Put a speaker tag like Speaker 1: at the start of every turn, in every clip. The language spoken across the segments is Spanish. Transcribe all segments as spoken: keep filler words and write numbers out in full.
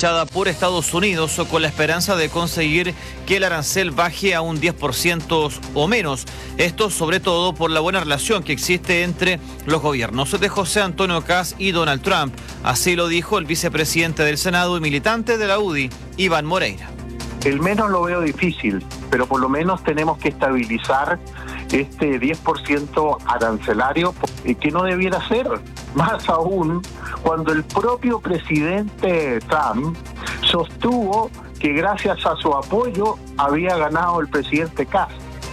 Speaker 1: despachada por Estados Unidos con la esperanza de conseguir que el arancel baje a un diez por ciento o menos. Esto sobre todo por la buena relación que existe entre los gobiernos de José Antonio Kast y Donald Trump. Así lo dijo el vicepresidente del Senado y militante de la U D I, Iván Moreira.
Speaker 2: El menos lo veo difícil, pero por lo menos tenemos que estabilizar este diez por ciento arancelario que no debiera ser, más aún cuando el propio presidente Trump sostuvo que gracias a su apoyo había ganado el presidente Kast.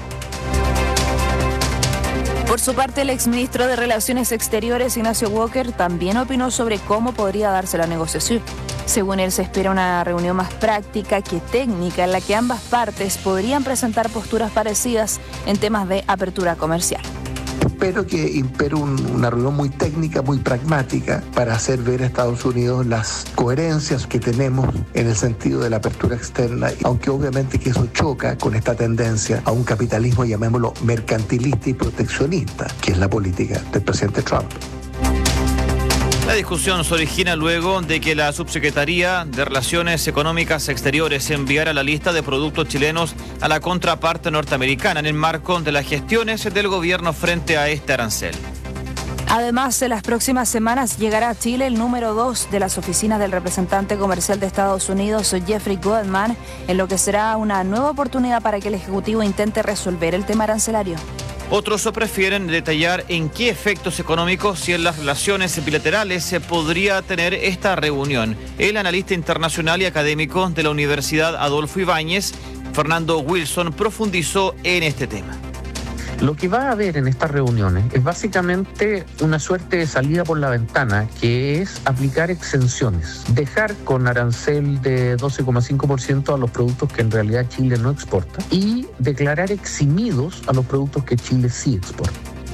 Speaker 3: Por su parte, el exministro de Relaciones Exteriores, Ignacio Walker, también opinó sobre cómo podría darse la negociación. Según él, se espera una reunión más práctica que técnica en la que ambas partes podrían presentar posturas parecidas en temas de apertura comercial.
Speaker 4: Espero que impere un, una reunión muy técnica, muy pragmática, para hacer ver a Estados Unidos las coherencias que tenemos en el sentido de la apertura externa, aunque obviamente que eso choca con esta tendencia a un capitalismo, llamémoslo, mercantilista y proteccionista, que es la política del presidente Trump.
Speaker 1: La discusión se origina luego de que la Subsecretaría de Relaciones Económicas Exteriores enviara la lista de productos chilenos a la contraparte norteamericana en el marco de las gestiones del gobierno frente a este arancel.
Speaker 3: Además, en las próximas semanas llegará a Chile el número dos de las oficinas del representante comercial de Estados Unidos, Jeffrey Goldman, en lo que será una nueva oportunidad para que el Ejecutivo intente resolver el tema arancelario.
Speaker 1: Otros prefieren detallar en qué efectos económicos y en las relaciones bilaterales se podría tener esta reunión. El analista internacional y académico de la Universidad Adolfo Ibáñez, Fernando Wilson, profundizó en este tema.
Speaker 5: Lo que va a haber en estas reuniones es básicamente una suerte de salida por la ventana, que es aplicar exenciones, dejar con arancel de doce coma cinco por ciento a los productos que en realidad Chile no exporta y declarar eximidos a los productos que Chile sí exporta.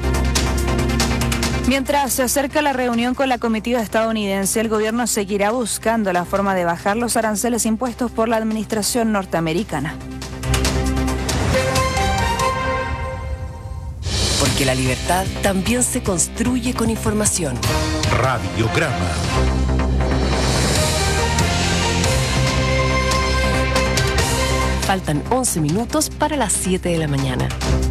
Speaker 3: Mientras se acerca la reunión con la comitiva estadounidense, el gobierno seguirá buscando la forma de bajar los aranceles impuestos por la administración norteamericana.
Speaker 6: Porque la libertad también se construye con información.
Speaker 7: Radiograma.
Speaker 6: Faltan once minutos para las siete de la mañana.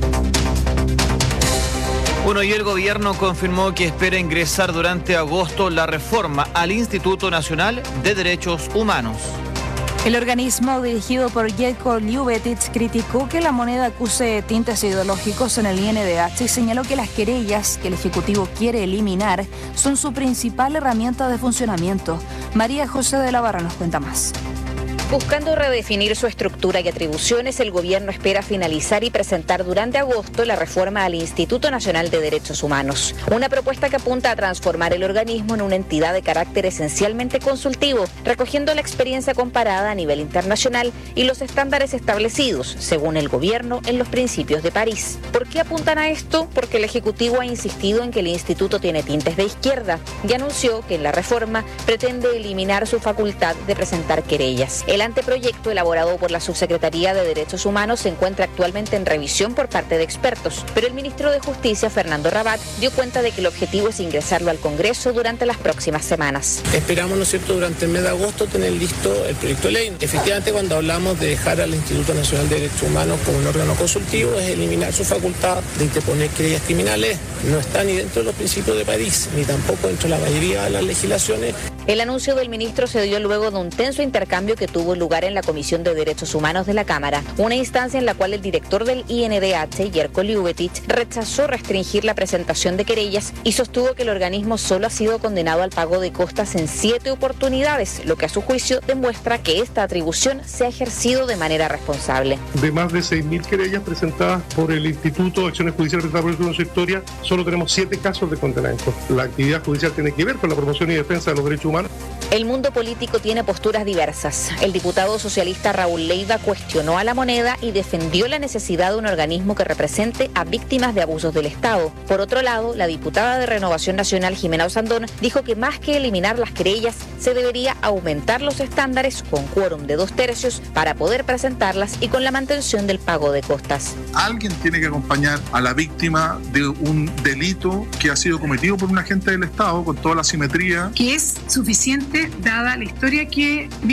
Speaker 1: Bueno, y el gobierno confirmó que espera ingresar durante agosto la reforma al Instituto Nacional de Derechos Humanos.
Speaker 3: El organismo dirigido por Jelko Ljubetić criticó que la moneda acuse tintes ideológicos en el I N D H y señaló que las querellas que el Ejecutivo quiere eliminar son su principal herramienta de funcionamiento. María José de la Barra nos cuenta más.
Speaker 8: Buscando redefinir su estructura y atribuciones, el gobierno espera finalizar y presentar durante agosto la reforma al Instituto Nacional de Derechos Humanos. Una propuesta que apunta a transformar el organismo en una entidad de carácter esencialmente consultivo, recogiendo la experiencia comparada a nivel internacional y los estándares establecidos, según el gobierno, en los principios de París. ¿Por qué apuntan a esto? Porque el Ejecutivo ha insistido en que el instituto tiene tintes de izquierda y anunció que en la reforma pretende eliminar su facultad de presentar querellas. El anteproyecto elaborado por la Subsecretaría de Derechos Humanos se encuentra actualmente en revisión por parte de expertos, pero el ministro de Justicia, Fernando Rabat, dio cuenta de que el objetivo es ingresarlo al Congreso durante las próximas semanas.
Speaker 9: Esperamos, ¿no es cierto?, durante el mes de agosto tener listo el proyecto de ley. Efectivamente, cuando hablamos de dejar al Instituto Nacional de Derechos Humanos como un órgano consultivo, es eliminar su facultad de interponer querellas criminales. No está ni dentro de los principios de París, ni tampoco dentro de la mayoría de las legislaciones.
Speaker 8: El anuncio del ministro se dio luego de un tenso intercambio que tuvo lugar en la Comisión de Derechos Humanos de la Cámara, una instancia en la cual el director del I N D H, Jelko Ljubetić, rechazó restringir la presentación de querellas y sostuvo que el organismo solo ha sido condenado al pago de costas en siete oportunidades, lo que a su juicio demuestra que esta atribución se ha ejercido de manera responsable.
Speaker 10: De más de seis mil querellas presentadas por el Instituto de Acciones Judiciales presentadas por el Tribunal de Historia, solo tenemos siete casos de condenamiento. La actividad judicial tiene que ver con la promoción y defensa de los derechos humanos.
Speaker 8: El mundo político tiene posturas diversas. El diputado socialista Raúl Leiva cuestionó a la moneda y defendió la necesidad de un organismo que represente a víctimas de abusos del Estado. Por otro lado, la diputada de Renovación Nacional, Jimena Osandón, dijo que más que eliminar las querellas, se debería aumentar los estándares con quórum de dos tercios para poder presentarlas y con la mantención del pago de costas.
Speaker 11: Alguien tiene que acompañar a la víctima de un delito que ha sido cometido por un agente del Estado con toda la simetría.
Speaker 12: Que es suficiente dada la historia que